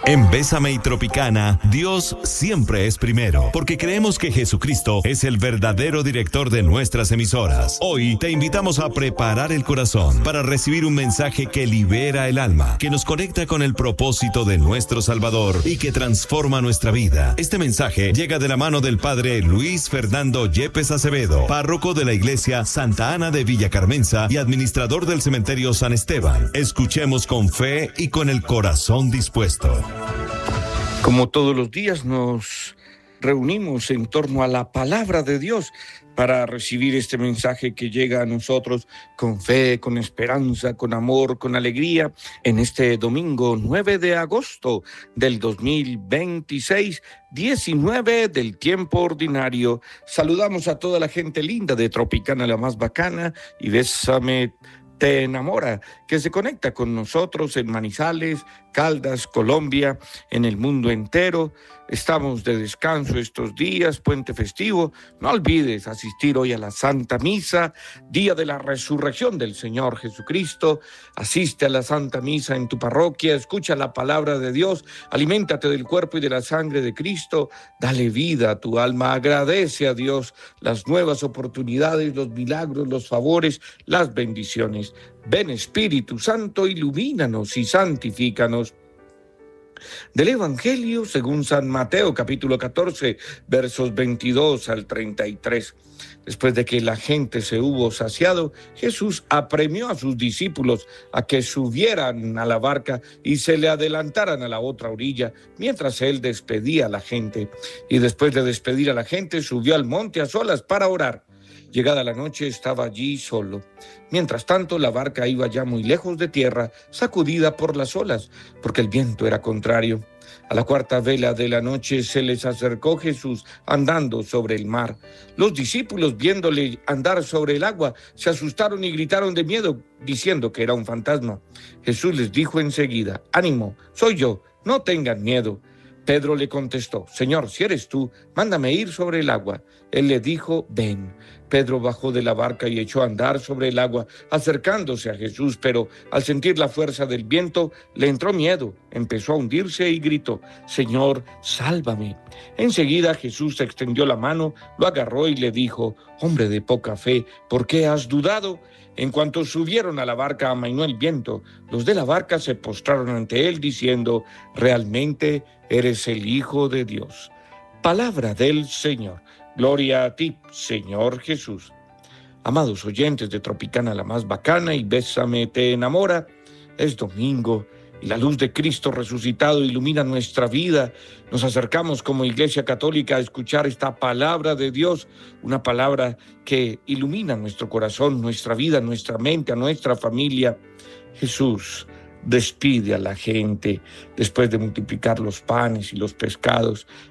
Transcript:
En Bésame y Tropicana, Dios siempre es primero, porque creemos que Jesucristo es el verdadero director de nuestras emisoras. Hoy te invitamos a preparar el corazón para recibir un mensaje que libera el alma, que nos conecta con el propósito de nuestro Salvador y que transforma nuestra vida. Este mensaje llega de la mano del Padre Luis Fernando Yepes Acevedo, párroco de la Iglesia Santa Ana de Villa Carmenza y administrador del Cementerio San Esteban. Escuchemos con fe y con el corazón dispuesto. Como todos los días nos reunimos en torno a la palabra de Dios para recibir este mensaje que llega a nosotros con fe, con esperanza, con amor, con alegría, en este domingo 9 de agosto del 2026, 19 del tiempo ordinario. Saludamos a toda la gente linda de Tropicana, la más bacana, y Bésame Te Enamora, que se conecta con nosotros en Manizales, Caldas, Colombia, en el mundo entero. Estamos de descanso estos días, puente festivo. No olvides asistir hoy a la Santa Misa, día de la resurrección del Señor Jesucristo. Asiste a la Santa Misa en tu parroquia, escucha la palabra de Dios, aliméntate del cuerpo y de la sangre de Cristo, dale vida a tu alma, agradece a Dios las nuevas oportunidades, los milagros, los favores, las bendiciones. Ven Espíritu Santo, ilumínanos y santifícanos. Del Evangelio según San Mateo, capítulo 14, versos 22 al 33. Después de que la gente se hubo saciado, Jesús apremió a sus discípulos a que subieran a la barca y se le adelantaran a la otra orilla, mientras él despedía a la gente. Y después de despedir a la gente, subió al monte a solas para orar. Llegada la noche, estaba allí solo. Mientras tanto, la barca iba ya muy lejos de tierra, sacudida por las olas, porque el viento era contrario. A la cuarta vela de la noche se les acercó Jesús andando sobre el mar. Los discípulos, viéndole andar sobre el agua, se asustaron y gritaron de miedo, diciendo que era un fantasma. Jesús les dijo enseguida: «Ánimo, soy yo, no tengan miedo». Pedro le contestó: «Señor, si eres tú, mándame ir sobre el agua». Él le dijo: «Ven». Pedro bajó de la barca y echó a andar sobre el agua, acercándose a Jesús, pero al sentir la fuerza del viento, le entró miedo, empezó a hundirse y gritó: «Señor, sálvame». Enseguida Jesús extendió la mano, lo agarró y le dijo: «Hombre de poca fe, ¿por qué has dudado?». En cuanto subieron a la barca, amainó el viento. Los de la barca se postraron ante él, diciendo: «Realmente eres el Hijo de Dios». Palabra del Señor. Gloria a ti, Señor Jesús. Amados oyentes de Tropicana, la más bacana, y Bésame Te Enamora, es domingo y la luz de Cristo resucitado ilumina nuestra vida. Nos acercamos como Iglesia Católica a escuchar esta palabra de Dios, una palabra que ilumina nuestro corazón, nuestra vida, nuestra mente, a nuestra familia. Jesús despide a la gente después de multiplicar los panes y los pescados.